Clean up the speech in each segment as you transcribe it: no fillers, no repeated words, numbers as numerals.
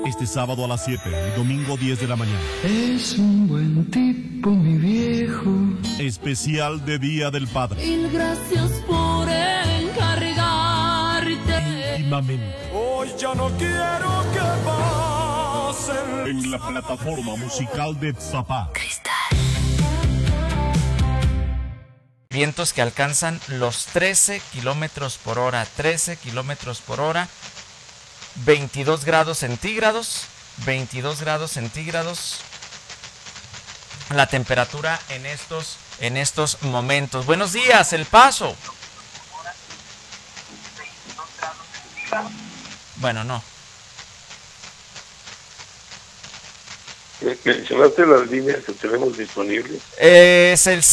Este sábado a las 7 y domingo 10 de la mañana. Es un buen tipo, mi viejo. Especial de Día del Padre. Mil gracias por encargarte. Íntimamente. Hoy ya no quiero que pasen. En la plataforma musical de Tzapá. Vientos que alcanzan los 13 kilómetros por hora. 13 kilómetros por hora. 22 grados centígrados. 22 grados centígrados. La temperatura en estos momentos. Buenos días, El Paso. Bueno, no. Mencionaste las líneas que tenemos disponibles. Es el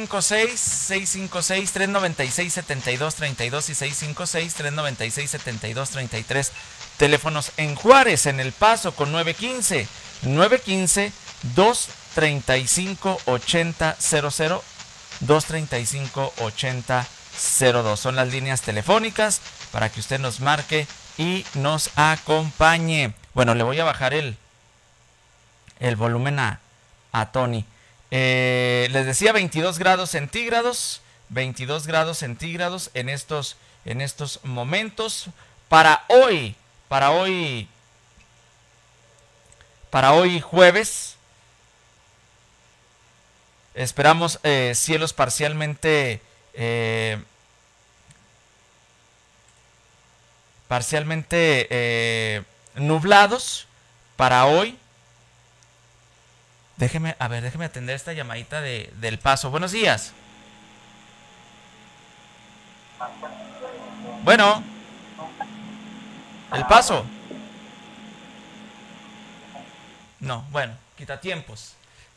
656-396-7232 y 656-396-7233. Teléfonos en Juárez, en El Paso, con 915-235-8000, 235-8002. Son las líneas telefónicas para que usted nos marque y nos acompañe. Bueno, le voy a bajar el volumen a Tony. Les decía 22 grados centígrados. 22 grados centígrados en estos momentos. Para hoy jueves, esperamos cielos parcialmente nublados para hoy. Déjeme atender esta llamadita del Paso. Buenos días. Bueno. El Paso. No, bueno, quitatiempos.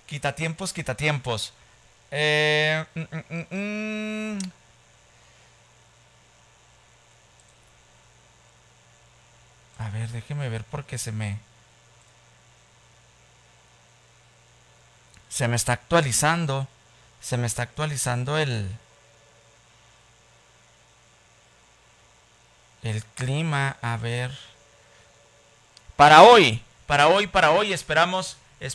A ver, déjeme ver porque se me está actualizando. Se me está actualizando el clima. A ver. Para hoy esperamos.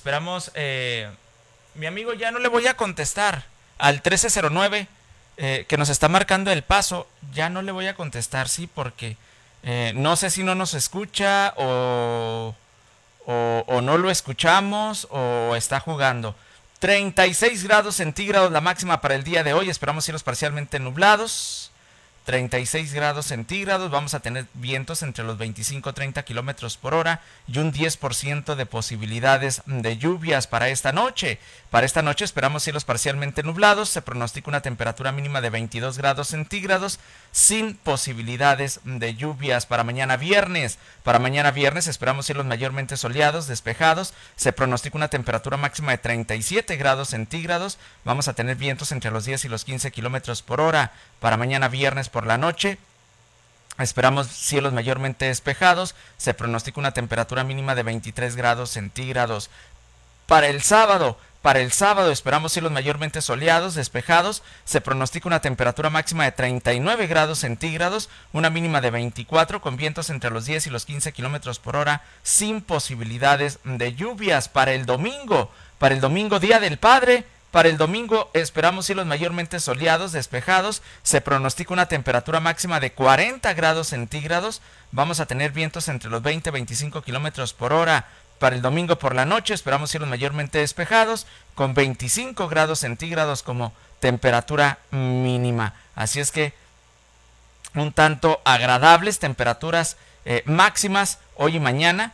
Mi amigo, ya no le voy a contestar al 1309 que nos está marcando El Paso. Ya no le voy a contestar, sí, porque no sé si no nos escucha o no lo escuchamos o está jugando. 36 grados centígrados la máxima para el día de hoy. Esperamos cielos parcialmente nublados. 36 grados centígrados. Vamos a tener vientos entre los 25 y 30 kilómetros por hora y un 10% de posibilidades de lluvias para esta noche. Para esta noche esperamos cielos parcialmente nublados. Se pronostica una temperatura mínima de 22 grados centígrados sin posibilidades de lluvias. Para mañana viernes esperamos cielos mayormente soleados, despejados. Se pronostica una temperatura máxima de 37 grados centígrados. Vamos a tener vientos entre los 10 y los 15 kilómetros por hora. Para mañana viernes por la noche esperamos cielos mayormente despejados. Se pronostica una temperatura mínima de 23 grados centígrados. Para el sábado esperamos cielos mayormente soleados, despejados. Se pronostica una temperatura máxima de 39 grados centígrados, una mínima de 24, con vientos entre los 10 y los 15 kilómetros por hora, sin posibilidades de lluvias. Para el domingo, Día del Padre. Para el domingo esperamos cielos mayormente soleados, despejados. Se pronostica una temperatura máxima de 40 grados centígrados. Vamos a tener vientos entre los 20 y 25 kilómetros por hora. Para el domingo por la noche esperamos cielos mayormente despejados con 25 grados centígrados como temperatura mínima. Así es que un tanto agradables temperaturas máximas hoy y mañana.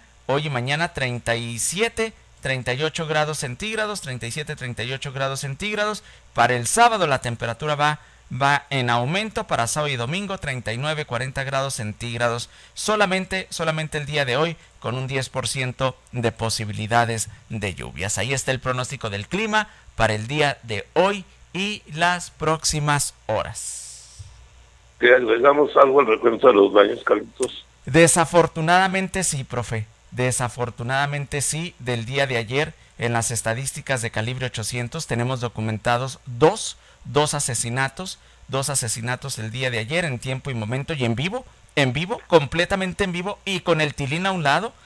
37, 38 grados centígrados, 37, 38 grados centígrados. Para el sábado la temperatura va en aumento. Para sábado y domingo 39, 40 grados centígrados. Solamente el día de hoy con un 10% de posibilidades de lluvias. Ahí está el pronóstico del clima para el día de hoy y las próximas horas. ¿Te agregamos algo al recuento de los daños, Carlitos? Desafortunadamente sí, profe. Desafortunadamente sí, del día de ayer en las estadísticas de calibre 800 tenemos documentados dos asesinatos el día de ayer en tiempo y momento y en vivo, completamente en vivo y con el tilín a un lado.